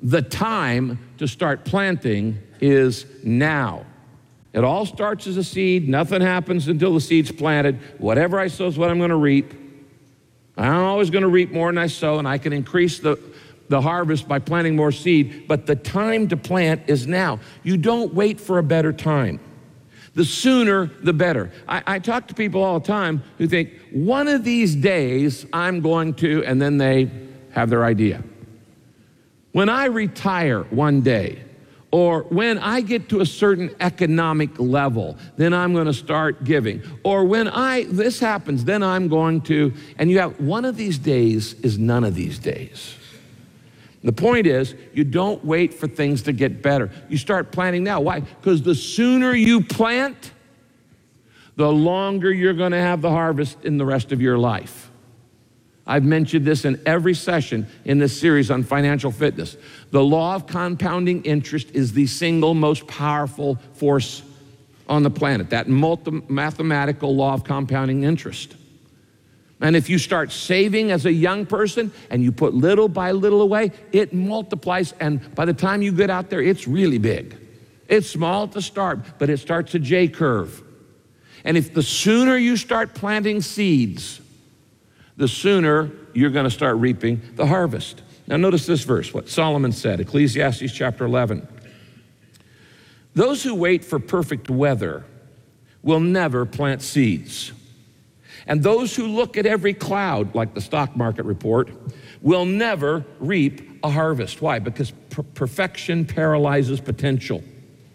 The time to start planting is now. It all starts as a seed. Nothing happens until the seed's planted. Whatever I sow is what I'm going to reap. I'm always going to reap more than I sow, and I can increase the harvest by planting more seed, but the time to plant is now. You don't wait for a better time. The sooner, the better. I talk to people all the time who think, one of these days I'm going to, and then they have their idea. When I retire one day, or when I get to a certain economic level, then I'm going to start giving. Or when this happens, then I'm going to, and you have one of these days is none of these days. The point is, you don't wait for things to get better. You start planting now. Why? Because the sooner you plant, the longer you're going to have the harvest in the rest of your life. I've mentioned this in every session in this series on financial fitness. The law of compounding interest is the single most powerful force on the planet, that mathematical law of compounding interest. And if you start saving as a young person and you put little by little away, it multiplies, and by the time you get out there, it's really big. It's small at the start, but it starts a J curve. And if the sooner you start planting seeds, the sooner you're going to start reaping the harvest. Now notice this verse, what Solomon said, Ecclesiastes chapter 11. Those who wait for perfect weather will never plant seeds. And those who look at every cloud, like the stock market report, will never reap a harvest. Why? Because perfection paralyzes potential.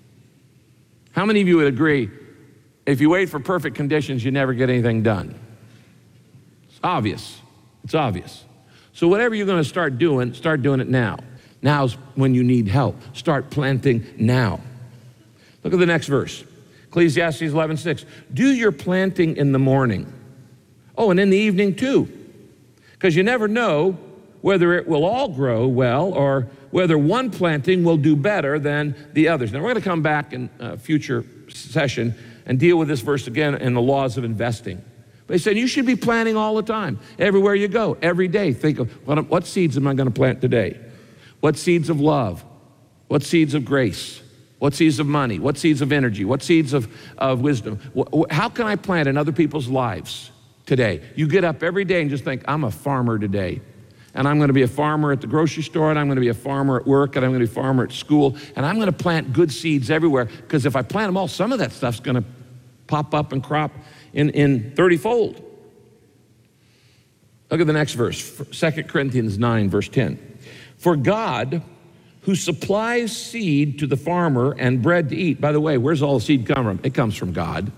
How many of you would agree, if you wait for perfect conditions, you never get anything done? It's obvious. It's obvious. So whatever you're going to start doing it now. Now's when you need help. Start planting now. Look at the next verse. Ecclesiastes 11:6. Do your planting in the morning. Oh, and in the evening too. Because you never know whether it will all grow well or whether one planting will do better than the others. Now we're going to come back in a future session and deal with this verse again in the laws of investing. But he said, you should be planting all the time, everywhere you go, every day. Think of, what seeds am I going to plant today? What seeds of love? What seeds of grace? What seeds of money? What seeds of energy? What seeds of wisdom? How can I plant in other people's lives today? You get up every day and just think, I'm a farmer today. And I'm going to be a farmer at the grocery store, and I'm going to be a farmer at work, and I'm going to be a farmer at school, and I'm going to plant good seeds everywhere, because if I plant them all, some of that stuff's going to pop up and crop in 30-fold. Look at the next verse, 2 Corinthians 9, verse 10. For God, who supplies seed to the farmer and bread to eat. By the way, where's all the seed come from? It comes from God.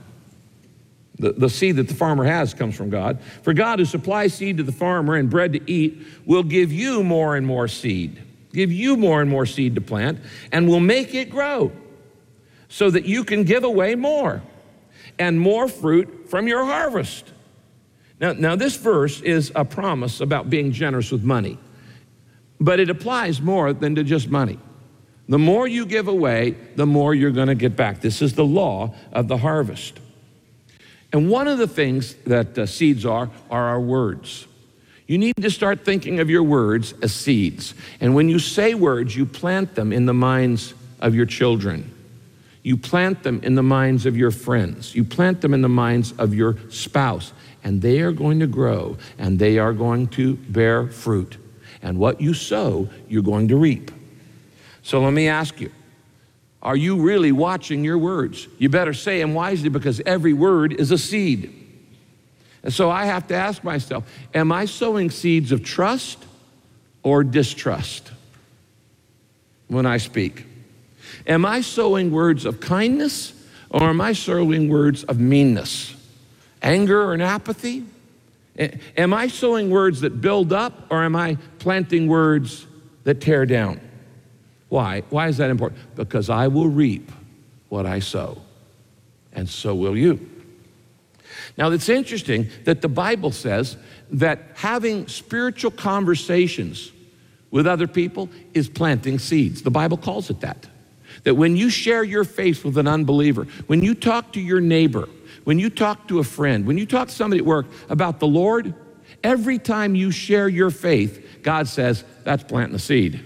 The seed that the farmer has comes from God. For God, who supplies seed to the farmer and bread to eat, will give you more and more seed. Give you more and more seed to plant, and will make it grow so that you can give away more and more fruit from your harvest. Now this verse is a promise about being generous with money, but it applies more than to just money. The more you give away, the more you're going to get back. This is the law of the harvest. And one of the things that seeds are our words. You need to start thinking of your words as seeds. And when you say words, you plant them in the minds of your children. You plant them in the minds of your friends. You plant them in the minds of your spouse. And they are going to grow, and they are going to bear fruit. And what you sow, you're going to reap. So let me ask you, are you really watching your words? You better say them wisely, because every word is a seed. And so I have to ask myself, am I sowing seeds of trust or distrust when I speak? Am I sowing words of kindness, or am I sowing words of meanness, anger and apathy? Am I sowing words that build up, or am I planting words that tear down? Why? Why is that important? Because I will reap what I sow, and so will you. Now, it's interesting that the Bible says that having spiritual conversations with other people is planting seeds. The Bible calls it that. That when you share your faith with an unbeliever, when you talk to your neighbor, when you talk to a friend, when you talk to somebody at work about the Lord, every time you share your faith, God says, that's planting a seed.